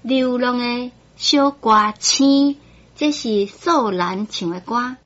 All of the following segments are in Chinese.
流浪的小歌星，这是素兰唱的歌。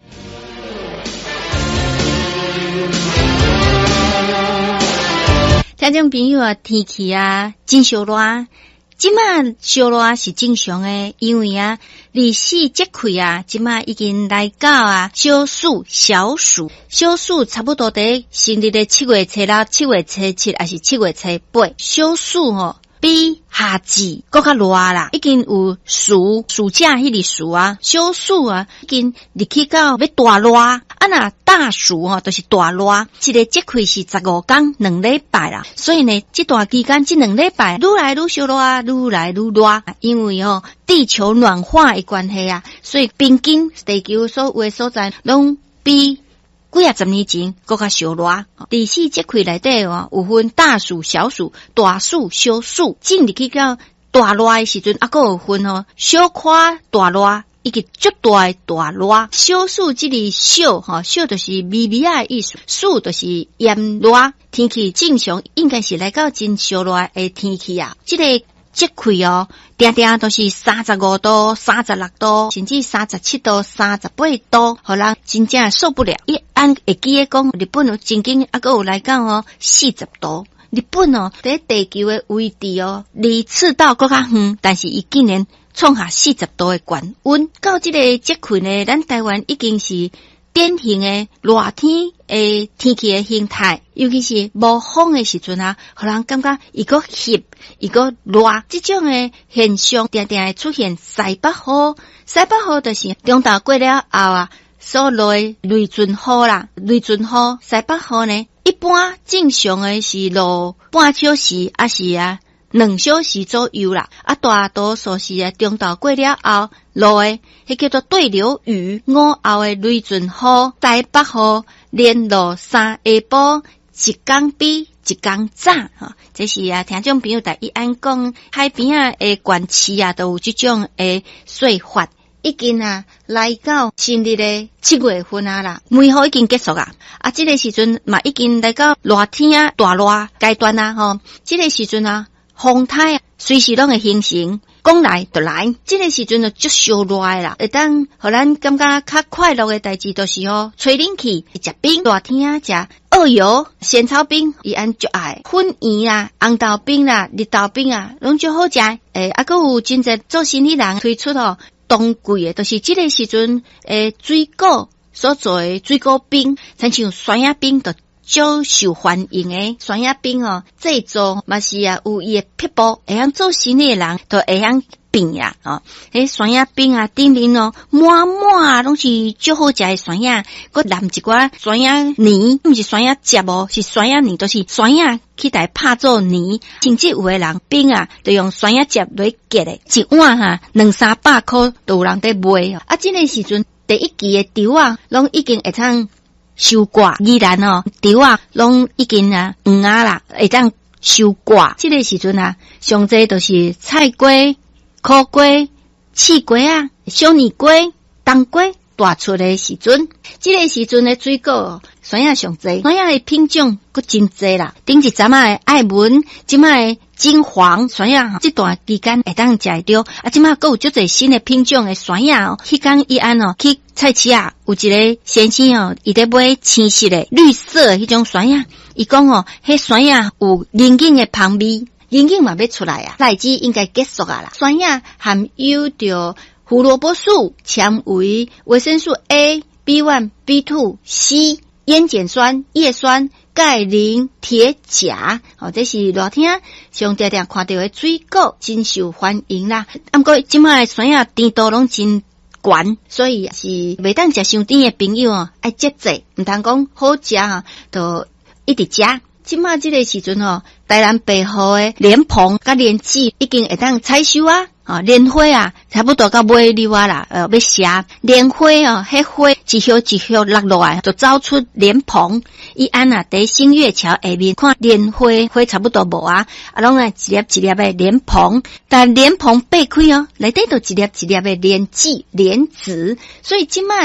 听众朋友啊，天气啊真烧热，即马烧热是正常的，因为啊二四节气啊，即马已经来到啊小暑、小暑差不多在新历的7月初6、7月初7还是7月初8，小暑哦。比夏季更较热啦，已经有暑假迄个暑啊，小暑啊，已经入去到要大热啊，那大暑哦，就是大热。这个节气是15天2礼拜啦，所以呢，这段期间这2礼拜愈来愈烧热啊，愈来愈热，因为地球暖化的关系啊，所以平均地球所有的所在拢比几十年前更较烧热。第四节气内底有分大暑、小暑、大暑、小暑。进入去到大热的时阵，还有分小可大热，以及足大的大热。小暑这个小小就是微微的意思，暑就是炎热。天气正常应该是来到真烧热的天气啊。这个节气定定都是35度、36度，甚至37度、38度，互人真正受不了。按会记得讲，日本曾经还有来到40度。日本在地球的位置离赤道更较远，但是伊竟然创下40度的高温。到这个节气呢，咱台湾已经是典型的热天的天气的形态，尤其是无风的时阵啊，互人感觉伊个热，伊个热，这种的现象定定会出现西北风。西北风就是中昼过了后啊，所落的雷阵雨啦，雷阵雨西北风呢，一般正常的是落半小时，还是2小时左右啦。大多数是中昼过了后落的，迄叫做对流雨。午后的雷阵雨、西北风连落3下晡，一天比一天早这是听众朋友在按讲海边的县市都有这种的说法。已经来到新历的7月份啦，梅雨已经结束啊。这个时阵嘛已经来到热天大热阶段啦这个时阵风台随时拢会形成，讲来就来。这个时阵就烧热啦，会当互咱感觉较快乐的代志，就是吹冷气、食冰。热天食澳油、仙草冰，伊安就爱粉圆啦、红豆冰啦、绿豆冰拢就好食。还有真侪做生意人推出当季的，就是这个时阵水果所做的水果冰，亲像酸芽冰就较受欢迎的。酸芽冰制作嘛是有伊的撇步，会晓做生意的人都会晓变酸芽冰顶面满拢是最好食的酸芽，佮淋一寡酸芽泥，不是酸芽汁是酸芽泥，都是酸芽起来拍做泥。甚至有的人冰就用酸芽汁来结的，一碗200-300块都有人在卖这个时阵第一期的稻拢已经会当收割，依然稻拢已经黄啦，会当收割。这个时阵上济都是菜瓜、苦瓜、刺瓜小泥瓜、冬瓜大出的时阵。这个时阵的水果酸芽上济，酸芽的品种佫真济啦。顶一阵的爱文，即卖的金黄酸芽这段期间会当食着即卖佫有足侪新的品种的酸芽迄天伊安去菜市有一个先生伊在买青色的绿色迄种酸芽，伊讲迄酸芽有冷硬的香味，冷硬嘛要出来赖子应该结束啦。酸芽含有着胡萝卜素、纤维、维生素 A、B1、B2、C、烟碱酸、叶酸、钙、磷、铁、钾这是热天上常常看到的水果，真受欢迎啦。不过即卖酸芽甜度拢真悬，所以是袂当食伤甜的朋友爱节制，唔通讲好食就一直食。即卖这个时阵台南北河的莲蓬甲莲子已经会当采收莲花差不多到尾溜啦，要谢莲花迄花一叶一叶落落来，就走出莲蓬。伊安在新月桥下面看莲花，花差不多无拢一粒一粒的莲蓬，但莲蓬掰开内底就一粒一粒的莲子，莲子。所以即摆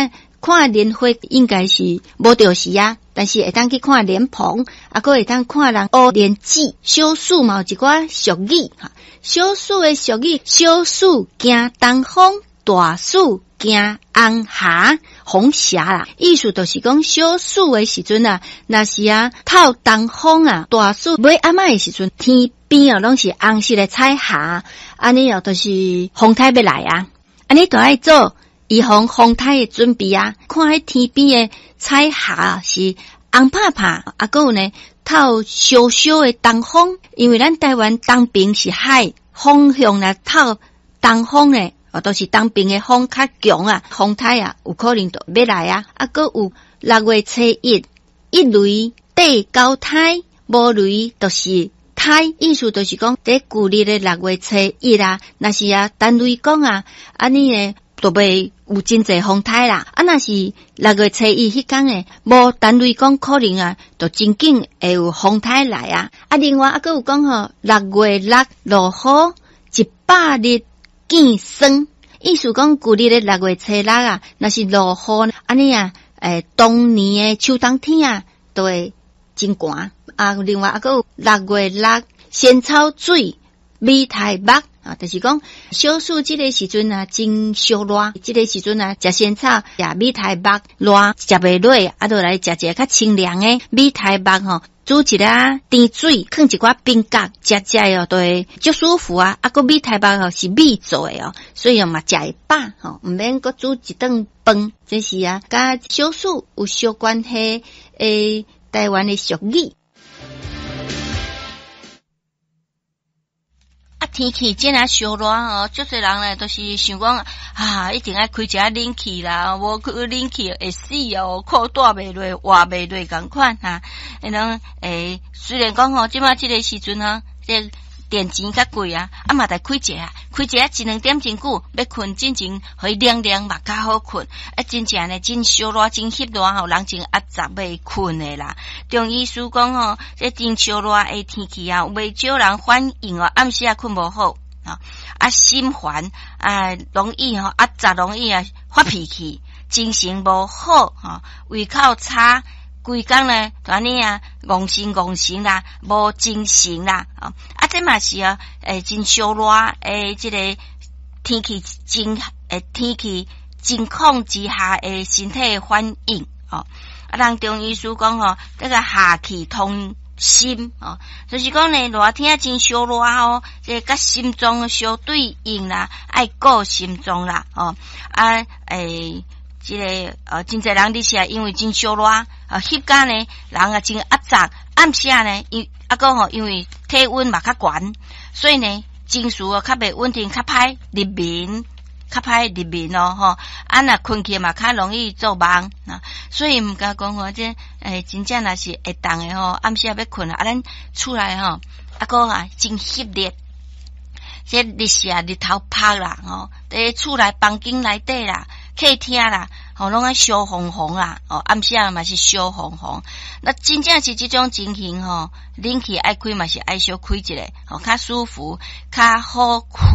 看莲花应该是无着时啊，但是会当去看莲蓬，啊，搁会当看人学莲子。小暑嘛有一寡俗语哈，小暑的俗语，小暑惊东风，大暑惊红霞，红霞啦。意思就是讲小暑的时阵啊，若是啊透东风啊，大暑尾暗暝的时阵，天边啊拢是红色的彩霞，安尼哦就是风台要来啊，安尼就爱做预防风台的准备啊。看迄天边的彩霞是红拍拍，啊，还有呢透小小的东风，因为咱台湾东边是海，风向来透东风呢，都是东边的风较强啊，风台啊有可能就要来啊。啊，还有6月初一，一雷地高台，无雷就是台，意思就是讲在旧历的6月初一啊，若是啊单雷讲啊，安尼呢就袂有真侪风台啦。啊，若是6月初一迄天诶，无单雷讲可能啊，就真紧会有风台来啊。啊，另外啊，还有讲吼，6月6落雨，100日见霜，意思讲旧历的6月初6啊，若是落雨安尼啊，当年诶秋冬天啊，都会真寒啊。另外啊，还有6月6仙草水，米苔目啊，就是讲小暑这个时阵啊，真烧热，这个时阵啊，食仙草、食米苔目，热食袂落，啊，就来食一个较清凉诶米苔目吼。煮一个甜水，放一寡冰角，食哦，都会足舒服啊。啊，个米苔目吼是米做诶哦，所以嘛食会饱吼，唔免个煮一顿饭。这是啊，甲小暑有相关系诶，台湾诶俗语。天气真啊烧热哦，足侪人咧都是想讲啊，一定要开一下冷气啦，无开冷气会死哦，裤带袂落，活袂落共款啊。虽然讲吼，即马即个时阵啊，这电钱较贵啊，啊嘛得开一下1-2点真久，要困真前，互伊凉凉嘛较好困。啊，真正呢，真烧热，真翕热吼，人真压杂袂困的啦。中医师讲吼，这真烧热的天气啊，袂少人反映哦，暗时啊困无好啊，心烦啊，容易吼压杂，容易啊发脾气，精神无好胃口差。规工呢，就安尼啊，戆神啦，无精神啦，啊，这嘛是啊，真烧热，这个天气情况之下身体的反应啊，人中医师讲吼，这个夏气通心就是讲呢，热天真烧热这甲心脏相对应啦，爱顾心脏啦，这个真侪人伫是因为真烧热翕家呢，人啊真压杂，暗时呢，因为体温嘛较悬，所以呢，情绪较袂稳定，较歹入眠咯若困起嘛较容易做梦所以毋敢讲这真正若是会当诶暗时要困咱厝内真翕热。这日是日头晒啦伫厝内房间内底啦，客厅啦，拢爱烧红红啦，暗时嘛是烧红红。那真正是这种情形冷气爱开嘛是爱小开一下，较舒服，较好